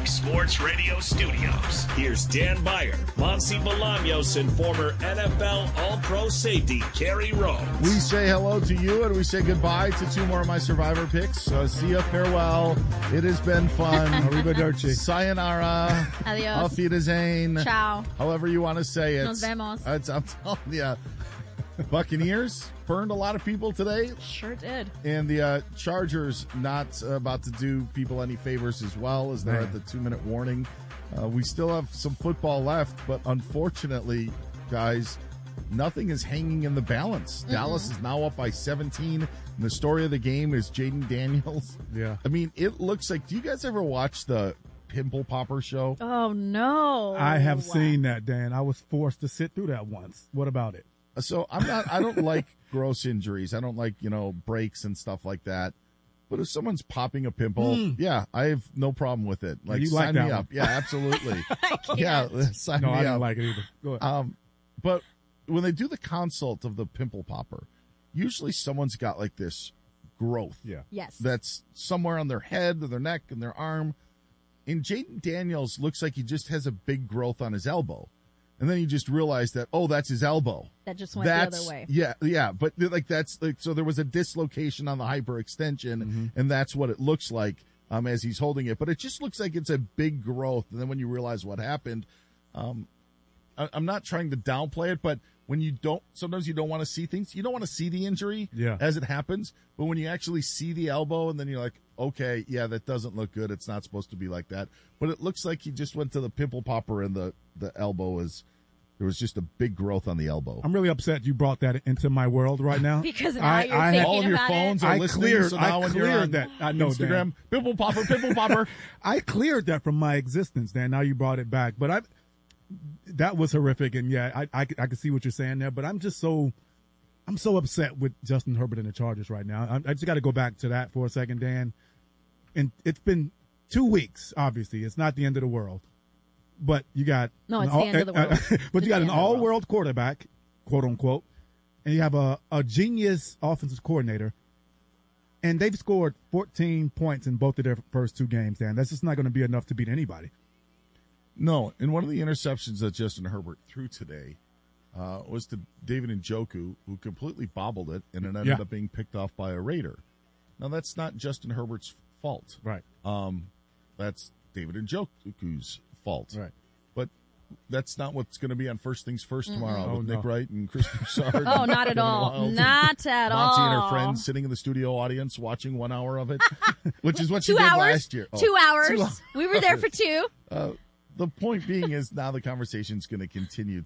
Fox Sports Radio studios. Here's Dan Beyer, Monty Bolaños, and former NFL All-Pro safety Kerry Rhodes. We say hello to you, and we say goodbye to two more of my Survivor picks. See ya, farewell. It has been fun. Arrivederci. Sayonara. Adios. Auf Wiedersehen. Ciao. However you want to say it. Nos vemos. I'm telling you. Buccaneers burned a lot of people today. Sure did. And the Chargers not about to do people any favors as well, as they're at the 2-minute warning. We still have some football left, but unfortunately, guys, nothing is hanging in the balance. Dallas is now up by 17, and the story of the game is Jaden Daniels. Yeah. I mean, it looks like, do you guys ever watch the Pimple Popper show? Oh, no. I have seen that, Dan. I was forced to sit through that once. What about it? So I don't like gross injuries. I don't like, breaks and stuff like that. But if someone's popping a pimple, yeah, I have no problem with it. Like, you sign like me that up. Yeah, absolutely. Yeah, sign me No, up. I didn't like it either. Go ahead. But when they do the consult of the pimple popper, usually someone's got like this growth. Yeah. Yes. That's somewhere on their head or their neck and their arm. And Jaden Daniels looks like he just has a big growth on his elbow. And then you just realize that, oh, that's his elbow. That just went the other way. Yeah. But so there was a dislocation on the hyperextension, and that's what it looks like as he's holding it. But it just looks like it's a big growth. And then when you realize what happened, I'm not trying to downplay it, but sometimes you don't want to see things. You don't want to see the injury as it happens. But when you actually see the elbow, and then you're like, okay, yeah, that doesn't look good. It's not supposed to be like that. But it looks like he just went to the pimple popper, and the elbow there was just a big growth on the elbow. I'm really upset you brought that into my world right now. Because now you're thinking all of your about phones it. are listening. So now when you're on that. I know, Instagram, Dan. pimple popper. I cleared that from my existence, Dan. Now you brought it back. But that was horrific. And, yeah, I can see what you're saying there. But I'm so upset with Justin Herbert and the Chargers right now. I just got to go back to that for a second, Dan. And it's been 2 weeks, obviously. It's not the end of the world. But you got the end of the world. But you got an all-world quarterback, quote unquote, and you have a genius offensive coordinator, and they've scored 14 points in both of their first 2 games. Dan, that's just not going to be enough to beat anybody. No, and one of the interceptions that Justin Herbert threw today was to David Njoku, who completely bobbled it, and it ended up being picked off by a Raider. Now that's not Justin Herbert's fault, right? That's David Njoku's fault. Right. But that's not what's going to be on First Things First tomorrow with Nick Wright and Chris Broussard. Oh, not at all. Not at all. Monty and her friends sitting in the studio audience watching 1 hour of it, which is what 2 you did hours. last year. Oh, 2 hours. 2 hours. We were there for 2. The point being is now the conversation's going to continue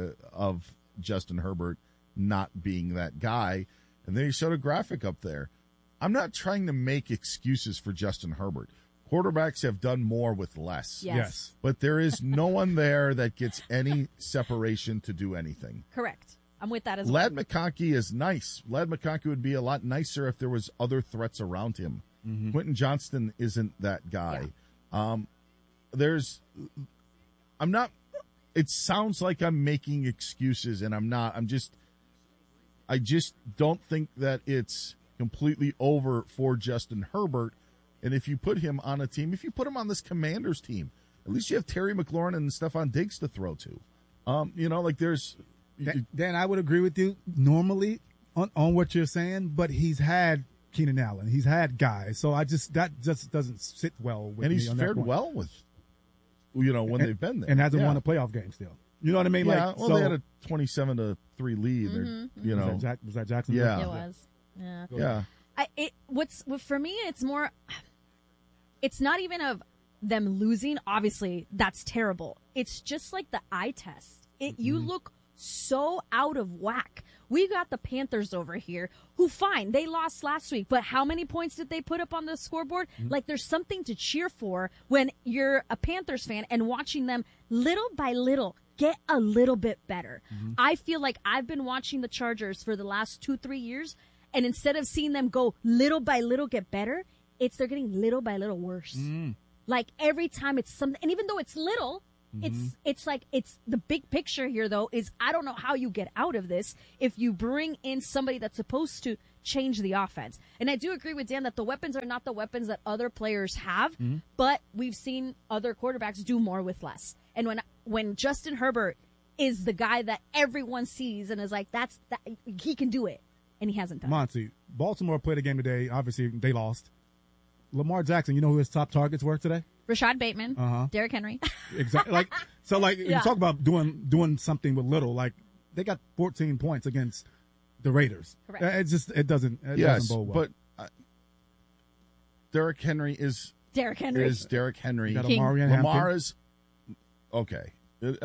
of Justin Herbert not being that guy. And then he showed a graphic up there. I'm not trying to make excuses for Justin Herbert. Quarterbacks have done more with less. Yes. But there is no one there that gets any separation to do anything. Correct. I'm with that as well. Ladd McConkey is nice. Ladd McConkey would be a lot nicer if there was other threats around him. Quentin Johnston isn't that guy. Yeah. It sounds like I'm making excuses, and I'm not. I just don't think that it's completely over for Justin Herbert. And if you put him on a team, if you put him on this Commanders team, at least you have Terry McLaurin and Stephon Diggs to throw to. There's Dan, I would agree with you normally on what you're saying, but he's had Keenan Allen, he's had guys, so that just doesn't sit well with me. And he's fared well with, when they've been there, and hasn't won a playoff game still. You know what I mean? Yeah. They had a 27-3 lead. Was that Jackson? Yeah, it was. Yeah. For me, it's more. It's not even of them losing. Obviously, that's terrible. It's just like the eye test. You look so out of whack. We got the Panthers over here who, fine, they lost last week, but how many points did they put up on the scoreboard? Like, there's something to cheer for when you're a Panthers fan and watching them little by little get a little bit better. I feel like I've been watching the Chargers for the last 2-3 years, and instead of seeing them go little by little get better, they're getting little by little worse. Like, every time it's something, and even though it's little, it's like, it's the big picture here, though, is I don't know how you get out of this if you bring in somebody that's supposed to change the offense. And I do agree with Dan that the weapons are not the weapons that other players have, but we've seen other quarterbacks do more with less. And when Justin Herbert is the guy that everyone sees and is like, he can do it, and he hasn't done it. Monty, Baltimore played a game today. Obviously, they lost. Lamar Jackson, you know who his top targets were today? Rashad Bateman, Derrick Henry. Exactly. You talk about doing something with little. Like, they got 14 points against the Raiders. Correct. It doesn't bode well. But Derrick Henry is Derrick Henry. You got Omarion Lamar Hampton. is okay.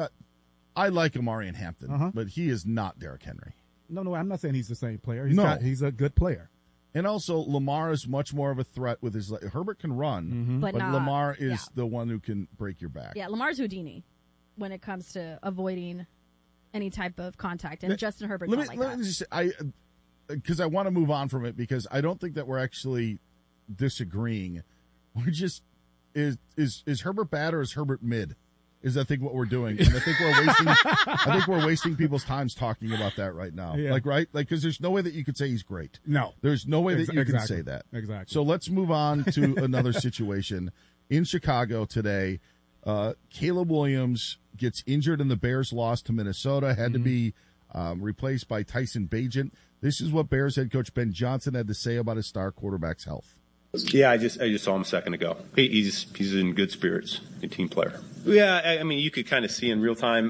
I like Omarion Hampton, but he is not Derrick Henry. No, I'm not saying he's the same player. He's a good player. And also, Lamar is much more of a threat with his. Herbert can run, but Lamar is the one who can break your back. Yeah, Lamar's Houdini when it comes to avoiding any type of contact, and Justin Herbert's not like that. Let me just say, because I want to move on from it, because I don't think that we're actually disagreeing. We're just is Herbert bad or is Herbert mid? Is I think what we're doing, and I think we're wasting people's times talking about that right now. Yeah. Because there's no way that you could say he's great. No, there's no way that you can say that. Exactly. So let's move on to another situation in Chicago today. Caleb Williams gets injured in the Bears' loss to Minnesota. Had to be replaced by Tyson Bagent. This is what Bears head coach Ben Johnson had to say about his star quarterback's health. Yeah, I just saw him a second ago. He's in good spirits, a team player. Yeah, I mean, you could kind of see in real time.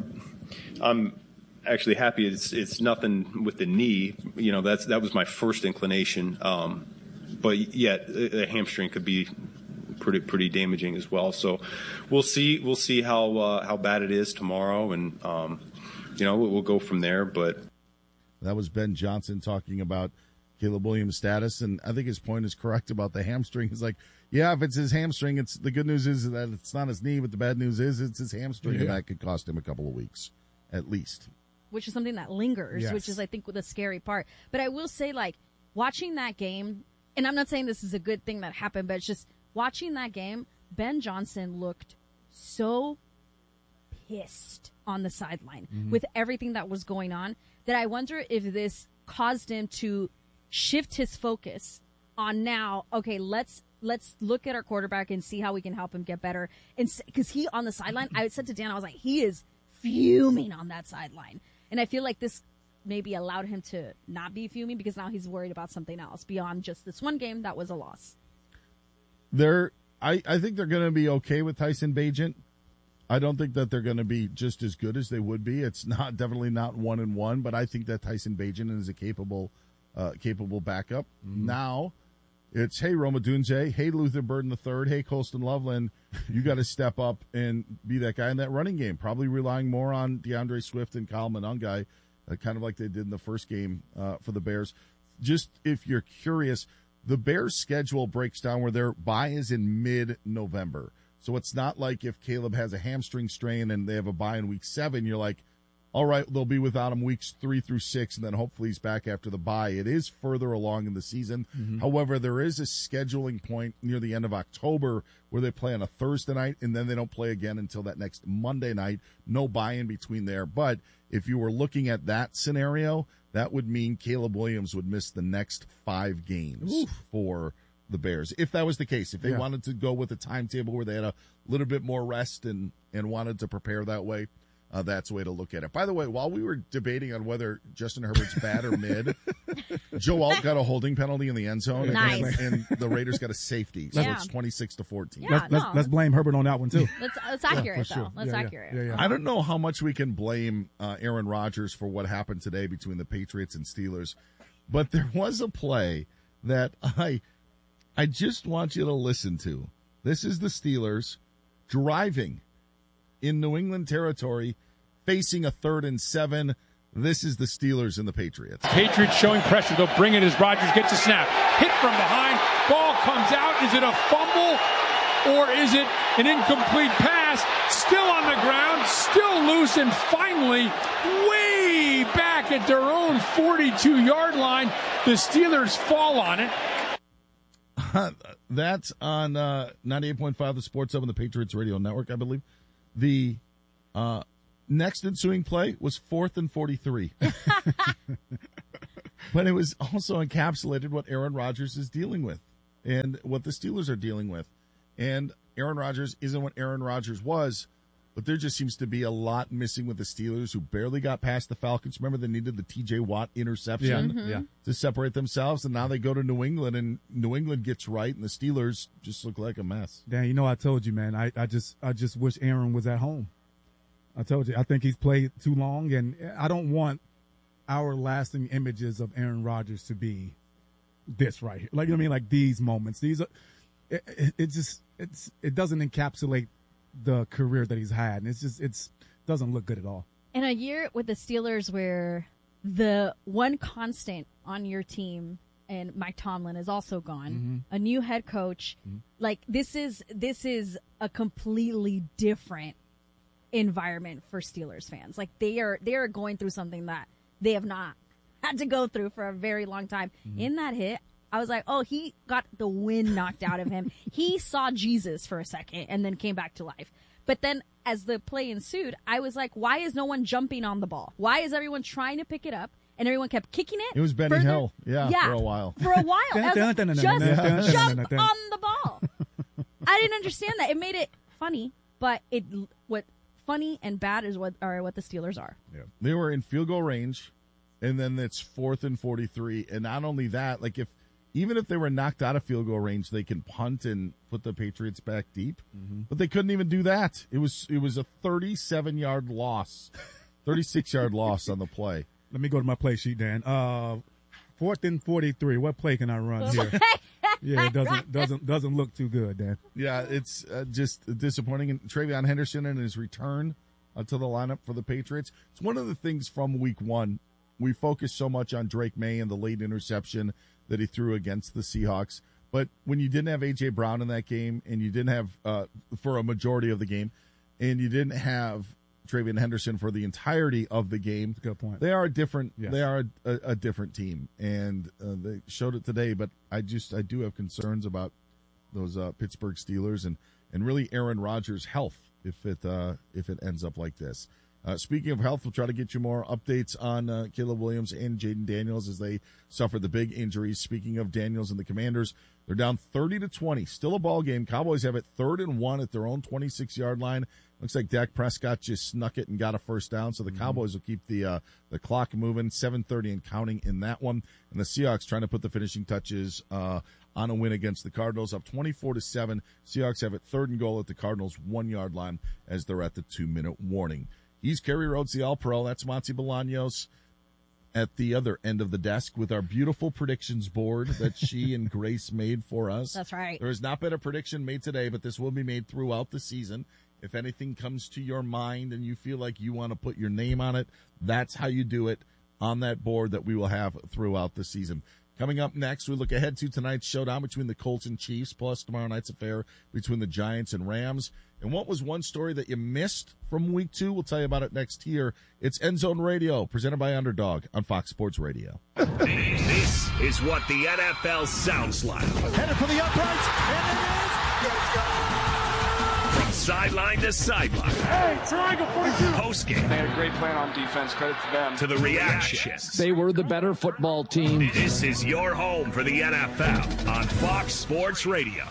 I'm actually happy it's nothing with the knee. You know, that was my first inclination. But yet, a hamstring could be pretty damaging as well. So we'll see how bad it is tomorrow, and we'll go from there. But that was Ben Johnson talking about Caleb Williams' status, and I think his point is correct about the hamstring. He's like, yeah, if it's his hamstring, it's the good news is that it's not his knee, but the bad news is it's his hamstring, and that could cost him a couple of weeks, at least. Which is something that lingers, which is, I think, the scary part. But I will say, like, watching that game, and I'm not saying this is a good thing that happened, but it's just watching that game, Ben Johnson looked so pissed on the sideline with everything that was going on that I wonder if this caused him to shift his focus on now, okay, let's look at our quarterback and see how we can help him get better. And because he on the sideline, I said to Dan, I was like, he is fuming on that sideline. And I feel like this maybe allowed him to not be fuming because now he's worried about something else beyond just this one game that was a loss. I think they're going to be okay with Tyson Bagent. I don't think that they're going to be just as good as they would be. It's definitely not 1-1, but I think that Tyson Bagent is a capable backup. Now it's, hey, Rome Odunze, hey, Luther Burden III, hey, Colston Loveland, you got to step up and be that guy in that running game, probably relying more on DeAndre Swift and Kyle Monangai, kind of like they did in the first game for the Bears. Just if you're curious, the Bears' schedule breaks down where their bye is in mid-November. So it's not like if Caleb has a hamstring strain and they have a bye in week 7, you're like, all right, they'll be without him weeks 3 through 6, and then hopefully he's back after the bye. It is further along in the season. However, there is a scheduling point near the end of October where they play on a Thursday night, and then they don't play again until that next Monday night. No bye in between there. But if you were looking at that scenario, that would mean Caleb Williams would miss the next 5 games for the Bears. If that was the case, if they wanted to go with a timetable where they had a little bit more rest and wanted to prepare that way, that's the way to look at it. By the way, while we were debating on whether Justin Herbert's bad or mid, Joe Alt got a holding penalty in the end zone, Nice. and the Raiders got a safety, so it's 26-14. Yeah, Let's blame Herbert on that one too. That's accurate, for though. sure. That's accurate. Yeah. I don't know how much we can blame Aaron Rodgers for what happened today between the Patriots and Steelers, but there was a play that I just want you to listen to. This is the Steelers driving in New England territory, facing a 3rd and 7. This is the Steelers and the Patriots. Patriots showing pressure. They'll bring it as Rodgers gets a snap. Hit from behind. Ball comes out. Is it a fumble or is it an incomplete pass? Still on the ground, still loose, and finally, way back at their own 42-yard line, the Steelers fall on it. That's on 98.5 The Sports Hub and the Patriots Radio Network, I believe. The next ensuing play was 4th and 43. But it was also encapsulated what Aaron Rodgers is dealing with and what the Steelers are dealing with. And Aaron Rodgers isn't what Aaron Rodgers was, but there just seems to be a lot missing with the Steelers, who barely got past the Falcons. Remember, they needed the T.J. Watt interception to separate themselves, and now they go to New England, and New England gets right, and the Steelers just look like a mess. Dan, I told you, man, I just wish Aaron was at home. I told you, I think he's played too long, and I don't want our lasting images of Aaron Rodgers to be this right here. Like, I mean, like these moments. These are, it doesn't encapsulate the career that he's had, and it doesn't look good at all. In a year with the Steelers where the one constant on your team and Mike Tomlin is also gone, a new head coach, like this is a completely different environment for Steelers fans. Like they are going through something that they have not had to go through for a very long time. In that hit, I was like, oh, he got the wind knocked out of him. He saw Jesus for a second and then came back to life. But then as the play ensued, I was like, why is no one jumping on the ball? Why is everyone trying to pick it up? And everyone kept kicking it. It was Benny Hill, for a while. For a while. I was like, just jump on the ball. I didn't understand that. It made it funny, but what funny and bad is what the Steelers are. Yeah. They were in field goal range, and then it's 4th and 43. And not only that, like even if they were knocked out of field goal range, they can punt and put the Patriots back deep. But they couldn't even do that. It was a 37-yard loss, 36-yard loss on the play. Let me go to my play sheet, Dan. 4th and 43. What play can I run here? Yeah, it doesn't look too good, Dan. Yeah, it's just disappointing. And TreVeyon Henderson and his return to the lineup for the Patriots. It's one of the things from week one. We focused so much on Drake May and the late interception that he threw against the Seahawks. But when you didn't have A.J. Brown in that game, and you didn't have, for a majority of the game, and you didn't have TreVeyon Henderson for the entirety of the game, good point. They are a different. Yes. They are a different team, and they showed it today. But I do have concerns about those Pittsburgh Steelers and really Aaron Rodgers' health if it ends up like this. Speaking of health, we'll try to get you more updates on Caleb Williams and Jaden Daniels as they suffered the big injuries. Speaking of Daniels and the Commanders, they're down 30-20. Still a ball game. Cowboys have it 3rd and 1 at their own 26-yard line. Looks like Dak Prescott just snuck it and got a first down, so the Cowboys will keep the clock moving, 7:30 and counting in that one. And the Seahawks trying to put the finishing touches on a win against the Cardinals, up 24-7. Seahawks have it 3rd and goal at the Cardinals' 1-yard line as they're at the 2-minute warning. He's Kerry Rhodes, the All-Pro. That's Monty Bolaños at the other end of the desk with our beautiful predictions board that she and Grace made for us. That's right. There has not been a prediction made today, but this will be made throughout the season. If anything comes to your mind and you feel like you want to put your name on it, that's how you do it on that board that we will have throughout the season. Coming up next, we look ahead to tonight's showdown between the Colts and Chiefs, plus tomorrow night's affair between the Giants and Rams. And what was one story that you missed from week 2? We'll tell you about it next here. It's End Zone Radio, presented by Underdog on Fox Sports Radio. This is what the NFL sounds like. Headed for the uprights, and it is. Let's go! From sideline to sideline. Hey, triangle 42. Post-game. They had a great plan on defense. Credit to them. To the reactions. They were the better football team. This is your home for the NFL on Fox Sports Radio.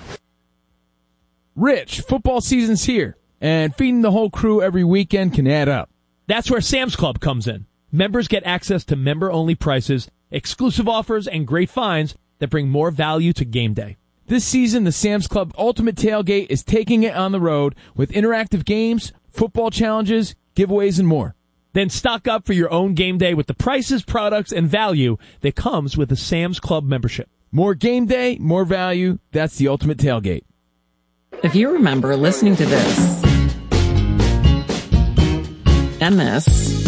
Rich, football season's here, and feeding the whole crew every weekend can add up. That's where Sam's Club comes in. Members get access to member-only prices, exclusive offers, and great finds that bring more value to game day. This season, the Sam's Club Ultimate Tailgate is taking it on the road with interactive games, football challenges, giveaways, and more. Then stock up for your own game day with the prices, products, and value that comes with a Sam's Club membership. More game day, more value. That's the Ultimate Tailgate. If you remember listening to this, and this,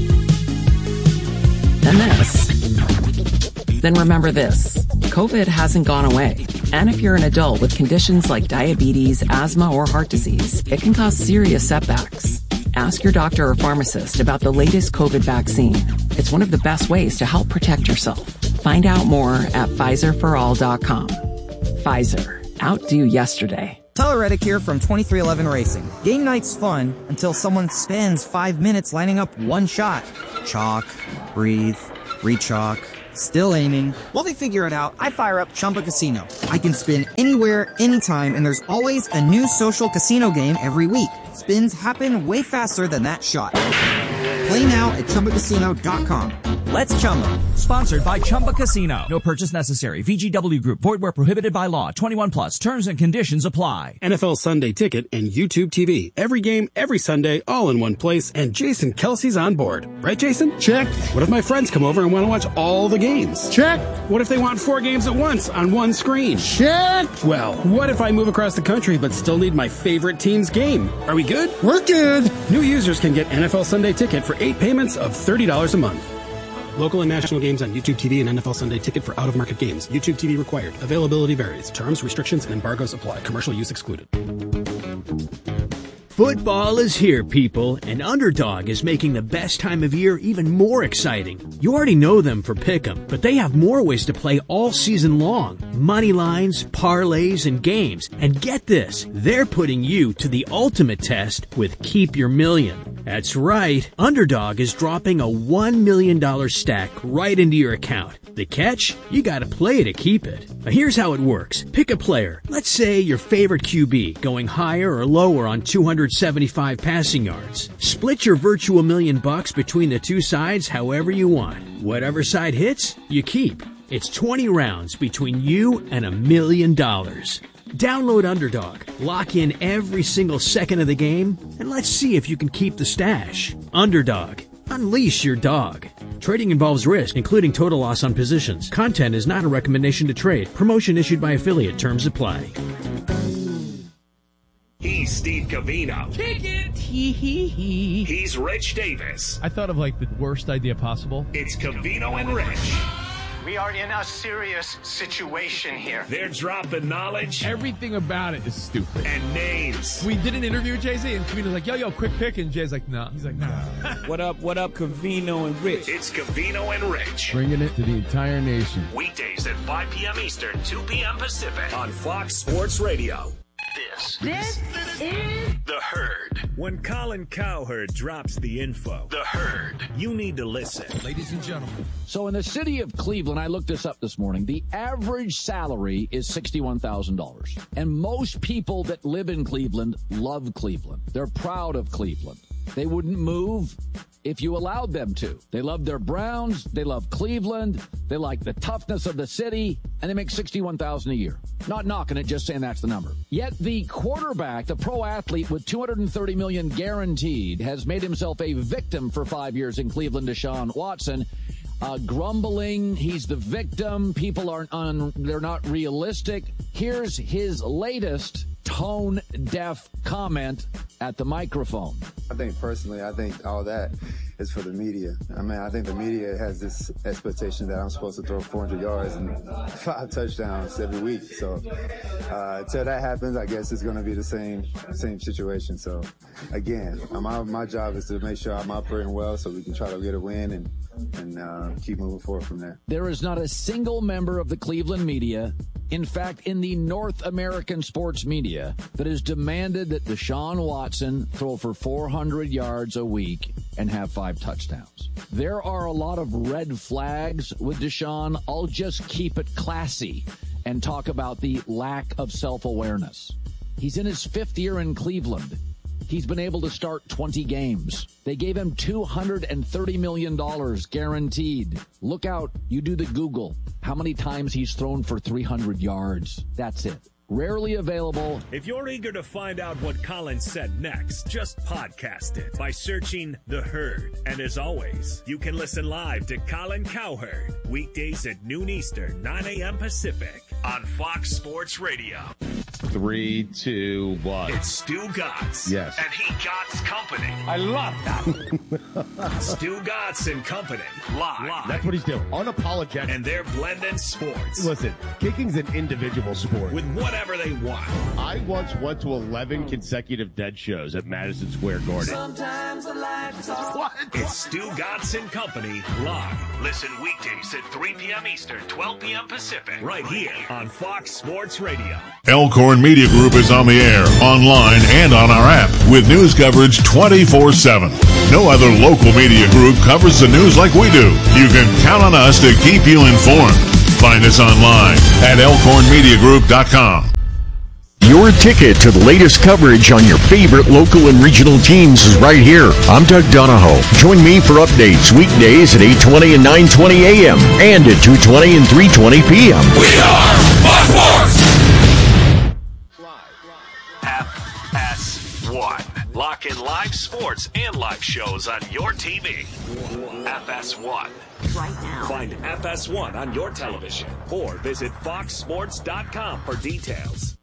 and this, then remember this. COVID hasn't gone away. And if you're an adult with conditions like diabetes, asthma, or heart disease, it can cause serious setbacks. Ask your doctor or pharmacist about the latest COVID vaccine. It's one of the best ways to help protect yourself. Find out more at PfizerForAll.com. Pfizer. Outdo yesterday. Tyler Reddick here from 2311 Racing. Game night's fun until someone spends 5 minutes lining up one shot. Chalk, breathe, rechalk, Still aiming. While they figure it out, I fire up Chumba Casino. I can spin anywhere, anytime, and there's always a new social casino game every week. Spins happen way faster than that shot. Play now at ChumbaCasino.com. Let's Chumba. Sponsored by Chumba Casino. No purchase necessary. VGW Group. Void where prohibited by law. 21 plus. Terms and conditions apply. NFL Sunday Ticket and YouTube TV. Every game, every Sunday, all in one place. And Jason Kelsey's on board. Right, Jason? Check. What if my friends come over and want to watch all the games? Check. What if they want 4 games at once on one screen? Check. Well, what if I move across the country but still need my favorite team's game? Are we good? We're good. New users can get NFL Sunday Ticket for 8 payments of $30 a month. Local and national games on YouTube TV and NFL Sunday Ticket for out-of-market games. YouTube TV required. Availability varies. Terms, restrictions, and embargoes apply. Commercial use excluded. Football is here, people, and Underdog is making the best time of year even more exciting. You already know them for Pick'em, but they have more ways to play all season long. Money lines, parlays, and games. And get this, they're putting you to the ultimate test with Keep Your Million. That's right, Underdog is dropping a $1 million stack right into your account. The catch? You gotta play to keep it. Now here's how it works. Pick a player. Let's say your favorite QB, going higher or lower on 275 passing yards. Split your virtual $1 million between the two sides however you want. Whatever side hits, you keep. It's 20 rounds between you and $1 million. Download Underdog, lock in every single second of the game, and let's see if you can keep the stash. Underdog. Unleash your dog. Trading involves risk, including total loss on positions. Content is not a recommendation to trade. Promotion issued by affiliate. Terms apply. He's Steve Covino. Kick it! He's Rich Davis. I thought of like the worst idea possible. It's Covino and Rich. We are in a serious situation here. They're dropping knowledge. Everything about it is stupid. And names. We did an interview with Jay-Z, and Covino's like, yo, quick pick. And Jay's like, nah. He's like, nah. What up, Covino and Rich? It's Covino and Rich. Bringing it to the entire nation. Weekdays at 5 p.m. Eastern, 2 p.m. Pacific on Fox Sports Radio. This is The Herd. When Colin Cowherd drops the info, The Herd, you need to listen. Ladies and gentlemen. So in the city of Cleveland, I looked this up this morning, the average salary is $61,000. And most people that live in Cleveland love Cleveland. They're proud of Cleveland. They wouldn't move if you allowed them to. They love their Browns. They love Cleveland. They like the toughness of the city, and they make $61,000 a year. Not knocking it, just saying that's the number. Yet the quarterback, the pro athlete with $230 million guaranteed, has made himself a victim for 5 years in Cleveland, Deshaun Watson. Grumbling, he's the victim. People they're not realistic. Here's his latest tone-deaf comment at the microphone. I think all that is for the media. I mean, I think the media has this expectation that I'm supposed to throw 400 yards and 5 touchdowns every week. So until that happens, I guess it's going to be the same situation. So again, my job is to make sure I'm operating well so we can try to get a win and keep moving forward from there. There is not a single member of the Cleveland media, in fact, in the North American sports media, that has demanded that Deshaun Watson throw for 400 yards a week and have 5 touchdowns. There are a lot of red flags with Deshaun. I'll just keep it classy and talk about the lack of self-awareness. He's in his 5th year in Cleveland. He's been able to start 20 games. They gave him $230 million guaranteed. Look out. You do the Google. How many times he's thrown for 300 yards. That's it. Rarely available. If you're eager to find out what Colin said next, just podcast it by searching The Herd. And as always, you can listen live to Colin Cowherd weekdays at noon Eastern, 9 a.m. Pacific on Fox Sports Radio. 3, 2, 1. It's Stu Gatz. Yes. And he Gatz Company. I love that. Stu Gatz and Company. Live. That's what he's doing. Unapologetic. And they're blending sports. Listen, kicking's an individual sport. With whatever they want. I once went to 11 consecutive dead shows at Madison Square Garden. Sometimes the lights are... What? It's Stu Gatz and Company live. Listen weekdays at 3 p.m. Eastern, 12 p.m. Pacific. Right here on Fox Sports Radio. Elkhorn Media Group is on the air, online, and on our app with news coverage 24/7. No other local media group covers the news like we do. You can count on us to keep you informed. Find us online at elkhornmediagroup.com. Your ticket to the latest coverage on your favorite local and regional teams is right here. I'm Doug Donahoe. Join me for updates weekdays at 8:20 and 9:20 a.m. and at 2:20 and 3:20 p.m. We are Fox Sports! FS1. Lock in live sports and live shows on your TV. FS1. Right now. Find FS1 on your television or visit foxsports.com for details.